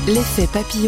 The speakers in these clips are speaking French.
L'effet papillon.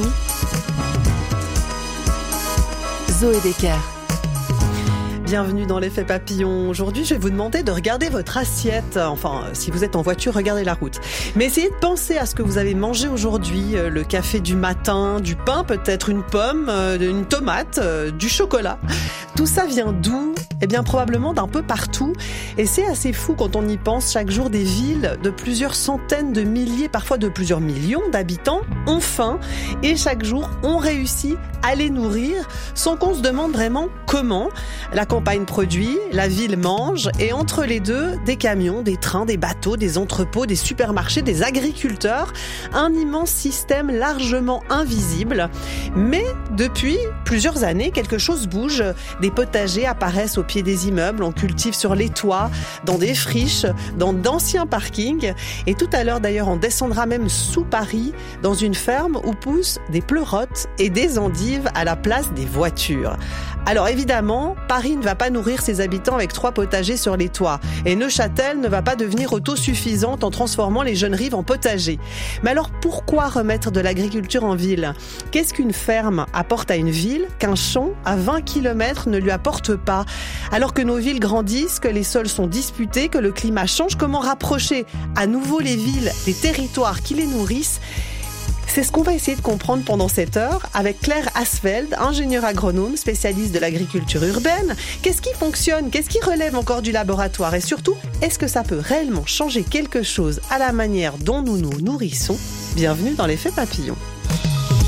Zoé Decker. Bienvenue dans l'effet papillon. Aujourd'hui, je vais vous demander de regarder votre assiette. Enfin, si vous êtes en voiture, regardez la route. Mais essayez de penser à ce que vous avez mangé aujourd'hui. Le café du matin, du pain, peut-être une pomme, une tomate, du chocolat. Tout ça vient d'où ? Eh bien, probablement d'un peu partout. Et c'est assez fou quand on y pense. Chaque jour, des villes de plusieurs centaines de milliers, parfois de plusieurs millions d'habitants ont faim. Et chaque jour, on réussit à les nourrir sans qu'on se demande vraiment comment. La campagne produit, la ville mange, et entre les deux, des camions, des trains, des bateaux, des entrepôts, des supermarchés, des agriculteurs, un immense système largement invisible. Mais depuis plusieurs années, quelque chose bouge. Des potagers apparaissent au pied des immeubles, on cultive sur les toits, dans des friches, dans d'anciens parkings. Et tout à l'heure d'ailleurs, on descendra même sous Paris, dans une ferme où poussent des pleurotes et des endives à la place des voitures. Alors évidemment, Paris ne va pas nourrir ses habitants avec 3 potagers sur les toits. Et Neuchâtel ne va pas devenir autosuffisante en transformant les jeunes rives en potagers. Mais alors pourquoi remettre de l'agriculture en ville ? Qu'est-ce qu'une ferme apporte à une ville qu'un champ à 20 km ne lui apporte pas ? Alors que nos villes grandissent, que les sols sont disputés, que le climat change, comment rapprocher à nouveau les villes des territoires qui les nourrissent ? C'est ce qu'on va essayer de comprendre pendant cette heure avec Claire Asfeld, ingénieure agronome, spécialiste de l'agriculture urbaine. Qu'est-ce qui fonctionne ? Qu'est-ce qui relève encore du laboratoire ? Et surtout, est-ce que ça peut réellement changer quelque chose à la manière dont nous nous nourrissons ? Bienvenue dans l'effet papillon.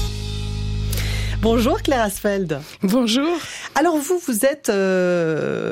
Bonjour Claire Asfeld. Bonjour. Alors vous êtes